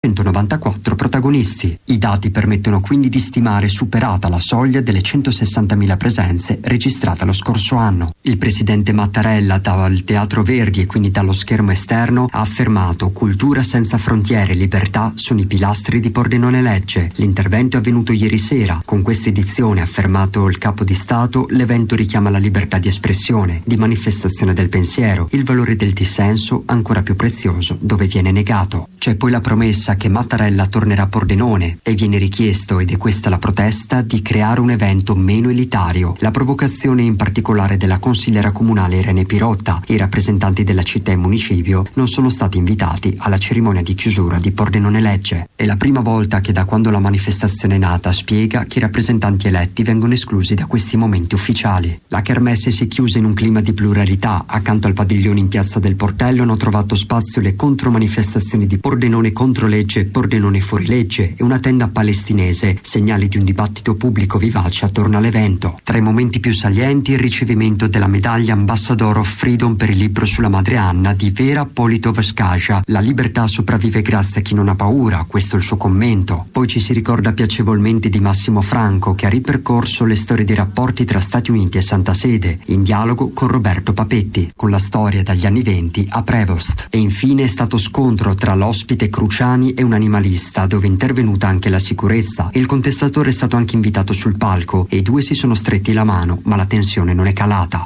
194 protagonisti. I dati permettono quindi di stimare superata la soglia delle 160.000 presenze registrate lo scorso anno. Il presidente Mattarella dal Teatro Verdi e quindi dallo schermo esterno ha affermato: cultura senza frontiere e libertà sono i pilastri di Pordenone Legge. L'intervento è avvenuto ieri sera. Con questa edizione, ha affermato il capo di Stato, l'evento richiama la libertà di espressione, di manifestazione del pensiero, il valore del dissenso ancora più prezioso dove viene negato. C'è poi la promessa che Mattarella tornerà a Pordenone e viene richiesto, ed è questa la protesta, di creare un evento meno elitario. La provocazione in particolare della consigliera comunale Irene Pirotta. I rappresentanti della città e municipio non sono stati invitati alla cerimonia di chiusura di Pordenone Legge. È la prima volta che da quando la manifestazione è nata, spiega, che i rappresentanti eletti vengono esclusi da questi momenti ufficiali. La kermesse si è chiusa in un clima di pluralità. Accanto al padiglione in piazza del Portello hanno trovato spazio le contromanifestazioni di Pordenone contro legge, Pordenone fuori legge e una tenda palestinese, segnali di un dibattito pubblico vivace attorno all'evento. Tra i momenti più salienti il ricevimento della medaglia Ambassador of Freedom per il libro sulla madre Anna di Vera Politkovskaja. La libertà sopravvive grazie a chi non ha paura, questo è il suo commento. Poi ci si ricorda piacevolmente di Massimo Franco, che ha ripercorso le storie dei rapporti tra Stati Uniti e Santa Sede, in dialogo con Roberto Papetti, con la storia dagli anni 20 a Prevost. E infine è stato scontro tra l'ospite Cruciani e un animalista, dove è intervenuta anche la sicurezza. Il contestatore è stato anche invitato sul palco e i due si sono stretti la mano, ma la tensione non è calata.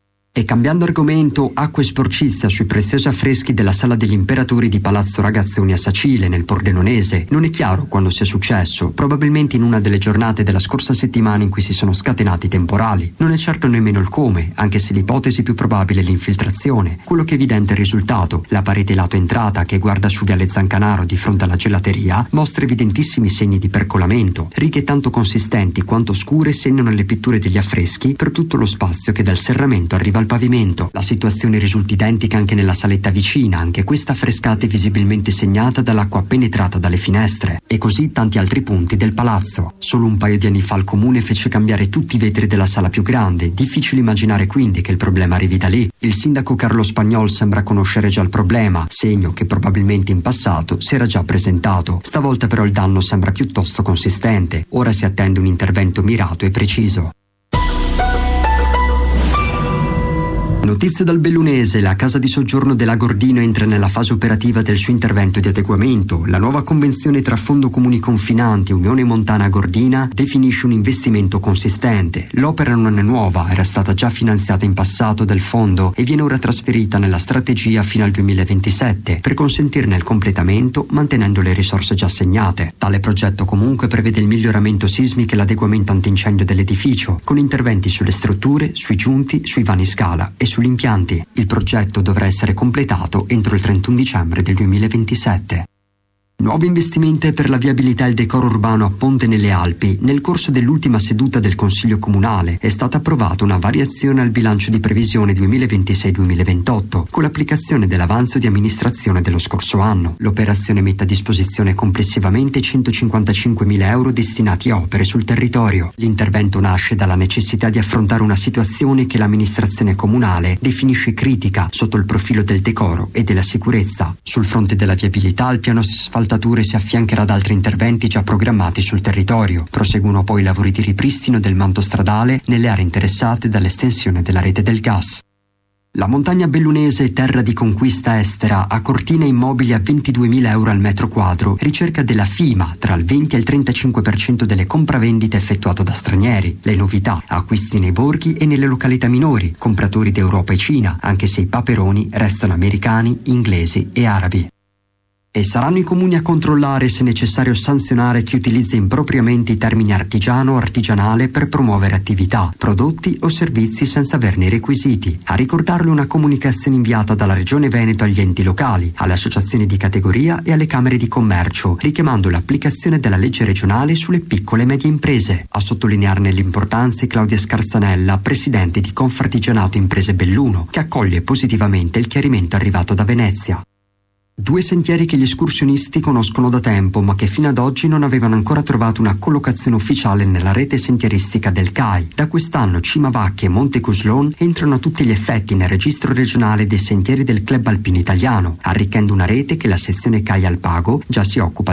E cambiando argomento, acqua e sporcizia sui preziosi affreschi della Sala degli Imperatori di Palazzo Ragazzoni a Sacile, nel Pordenonese. Non è chiaro quando sia successo, probabilmente in una delle giornate della scorsa settimana in cui si sono scatenati i temporali. Non è certo nemmeno il come, anche se l'ipotesi più probabile è l'infiltrazione. Quello che è evidente è il risultato. La parete lato entrata, che guarda su Viale Zancanaro di fronte alla gelateria, mostra evidentissimi segni di percolamento. Righe tanto consistenti quanto scure segnano le pitture degli affreschi per tutto lo spazio che dal serramento arriva al pavimento. La situazione risulta identica anche nella saletta vicina, anche questa affrescata e visibilmente segnata dall'acqua penetrata dalle finestre, e così tanti altri punti del palazzo. Solo un paio di anni fa il comune fece cambiare tutti i vetri della sala più grande. Difficile immaginare quindi che il problema arrivi da lì. Il sindaco Carlo Spagnol sembra conoscere già il problema, segno che probabilmente in passato si era già presentato. Stavolta però il danno sembra piuttosto consistente. Ora si attende un intervento mirato e preciso. Notizie dal Bellunese. La casa di soggiorno della Gordino entra nella fase operativa del suo intervento di adeguamento. La nuova convenzione tra Fondo Comuni Confinanti e Unione Montana Gordina definisce un investimento consistente. L'opera non è nuova, era stata già finanziata in passato dal fondo e viene ora trasferita nella strategia fino al 2027 per consentirne il completamento mantenendo le risorse già assegnate. Tale progetto comunque prevede il miglioramento sismico e l'adeguamento antincendio dell'edificio, con interventi sulle strutture, sui giunti, sui vani scala e sugli impianti. Il progetto dovrà essere completato entro il 31 dicembre del 2027. Nuovi investimenti per la viabilità e il decoro urbano a Ponte nelle Alpi. Nel corso dell'ultima seduta del Consiglio Comunale è stata approvata una variazione al bilancio di previsione 2026-2028 con l'applicazione dell'avanzo di amministrazione dello scorso anno. L'operazione mette a disposizione complessivamente 155.000 euro destinati a opere sul territorio. L'intervento nasce dalla necessità di affrontare una situazione che l'amministrazione comunale definisce critica sotto il profilo del decoro e della sicurezza. Sul fronte della viabilità, il piano asfaltature si affiancherà ad altri interventi già programmati sul territorio. Proseguono poi i lavori di ripristino del manto stradale nelle aree interessate dall'estensione della rete del gas. La montagna bellunese è terra di conquista estera, a Cortina immobili a 22.000 euro al metro quadro, ricerca della FIMA, tra il 20 e il 35% delle compravendite effettuate da stranieri. Le novità, acquisti nei borghi e nelle località minori, compratori d'Europa e Cina, anche se i paperoni restano americani, inglesi e arabi. E saranno i comuni a controllare se necessario sanzionare chi utilizza impropriamente i termini artigiano o artigianale per promuovere attività, prodotti o servizi senza averne i requisiti. A ricordarlo una comunicazione inviata dalla Regione Veneto agli enti locali, alle associazioni di categoria e alle camere di commercio, richiamando l'applicazione della legge regionale sulle piccole e medie imprese. A sottolinearne l'importanza è Claudia Scarzanella, presidente di Confartigianato Imprese Belluno, che accoglie positivamente il chiarimento arrivato da Venezia. Due sentieri che gli escursionisti conoscono da tempo, ma che fino ad oggi non avevano ancora trovato una collocazione ufficiale nella rete sentieristica del CAI. Da quest'anno Cimavacche e Monte Cuslon entrano a tutti gli effetti nel registro regionale dei sentieri del Club Alpino Italiano, arricchendo una rete che la sezione CAI Alpago già si occupa